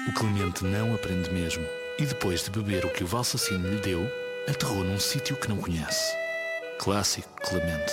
O Clemente não aprende mesmo e depois de beber o que o Valsacino lhe deu, aterrou num sítio que não conhece. Clássico Clemente.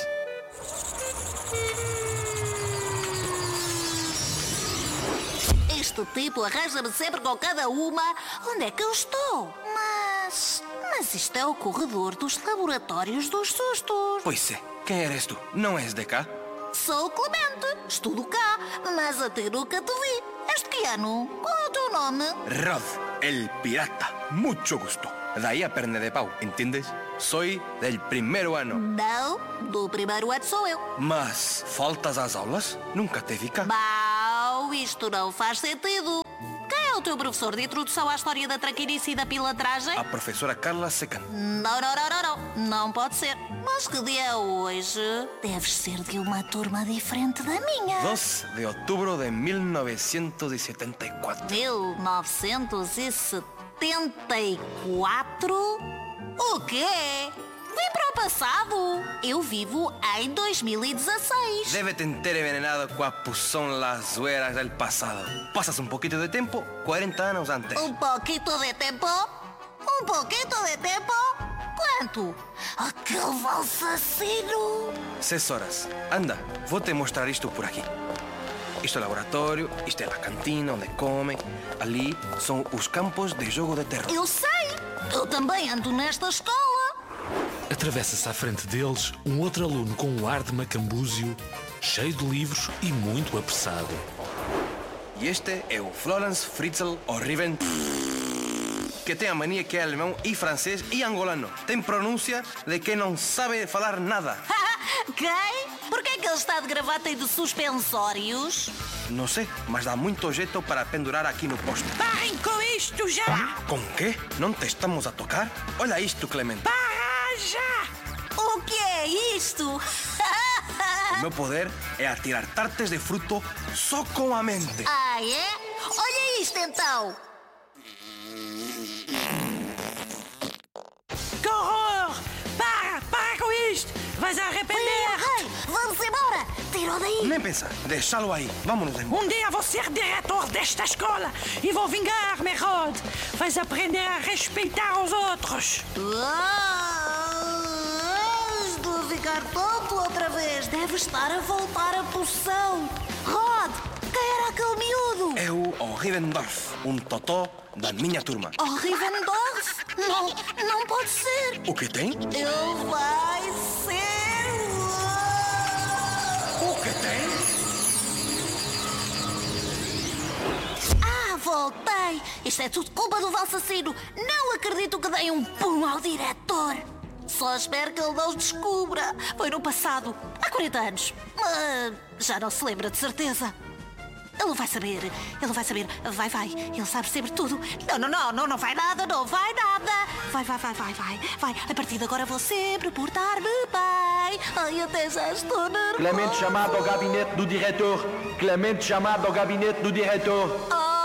Este tipo arranja-me sempre com cada uma. Onde é que eu estou? Mas isto é o corredor dos laboratórios dos sustos. Pois é, quem eres tu? Não és de cá? Sou o Clemente, estudo cá, mas a ti nunca te vi. És de que ano? Qual é o teu nome? Rod, el pirata. Mucho gusto. Daí a perna de pau, entendes? Soy del primeiro ano. Não, do primeiro ano sou eu. Mas faltas às aulas? Nunca te vi cá. Mau, isto não faz sentido. Quem é o teu professor de introdução à história da traquinice e da pilantragem? A professora Carla Secan. Não pode ser. Mas que dia é hoje? Deves ser de uma turma diferente da minha. 2 de outubro de 1974. 1974? O quê? Vim para o passado. Eu vivo em 2016. Debe-te ter envenenado com a poção Las Hueras del pasado. Passas um pouquinho de tempo, 40 anos antes. Um pouquinho de tempo? Um pouquinho de tempo? Quanto? Aquele Valsacino. 6 horas. Anda, vou-te mostrar isto por aqui. Isto é o laboratório, isto é a cantina onde comem. Ali são os campos de jogo de terror. Eu sei. Eu também ando nesta escola. Atravessa-se à frente deles um outro aluno com um ar de macambúzio, cheio de livros e muito apressado. E este é o Florence Fritzl O'Riven, que tem a mania que é alemão e francês e angolano. Tem pronúncia de quem não sabe falar nada. Quem? Por que é que ele está de gravata e de suspensórios? Não sei, mas dá muito jeito para pendurar aqui no posto. Parem com isto já! Com quê? Não te estamos a tocar? Olha isto, Clemente. Para já! O que é isto? O meu poder é atirar tartes de fruto só com a mente. Ah, é? Olha isto então. Que horror! Para com isto! Vais arrepender! Vamos embora. Tira-o daí. Nem pensar, deixá-lo aí. Vamos-nos embora. Um dia vou ser diretor desta escola e vou vingar-me, Rod. Vais aprender a respeitar os outros. Estou a ficar tonto outra vez. Deve estar a voltar a poção. Rod, quem era aquele miúdo? É o Rivendorf, um totó da minha turma. Oh, Rivendorf? Não pode ser. O que tem? Ele vai ser... O que tem? Voltei. Isto é tudo culpa do Valsacino. Não acredito que dei um pum ao diretor. Só espero que ele não descubra. Foi no passado, há 40 anos. Já não se lembra de certeza. Ele vai saber. Vai. Ele sabe sempre tudo. Não vai nada. Vai. A partir de agora vou sempre portar-me bem. Ai, até já estou nervosa. Clemente chamado ao gabinete do diretor. Clemente chamado ao gabinete do diretor.